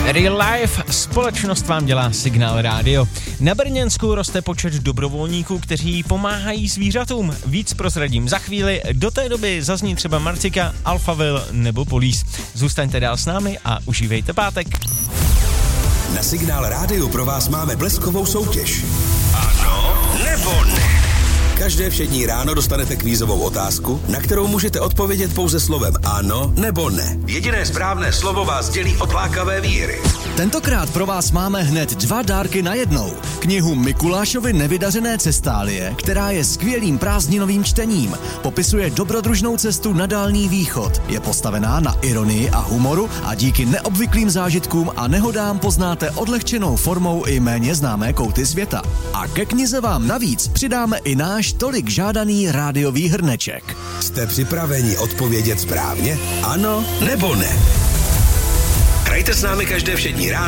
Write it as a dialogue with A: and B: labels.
A: Real Life, společnost vám dělá Signál rádio. Na Brněnsku roste počet dobrovolníků, kteří pomáhají zvířatům. Víc prozradím za chvíli, do té doby zazní třeba Marcika, Alphaville nebo Police. Zůstaňte dál s námi a užívejte pátek.
B: Na Signál rádiu pro vás máme bleskovou soutěž. Ano nebo ne? Každé všední ráno dostanete kvízovou otázku, na kterou můžete odpovědět pouze slovem ano nebo ne. Jediné správné slovo vás dělí od lákavé výhry.
C: Tentokrát pro vás máme hned 2 dárky na jednou. Knihu Mikulášovy nevydařené cestálie, která je skvělým prázdninovým čtením. Popisuje dobrodružnou cestu na Dálný východ. Je postavená na ironii a humoru a díky neobvyklým zážitkům a nehodám poznáte odlehčenou formou i méně známé kouty světa. A ke knize vám navíc přidáme i náš tolik žádaný rádiový hrneček.
B: Jste připraveni odpovědět správně? Ano nebo ne? Hrajte s námi každé všední ráno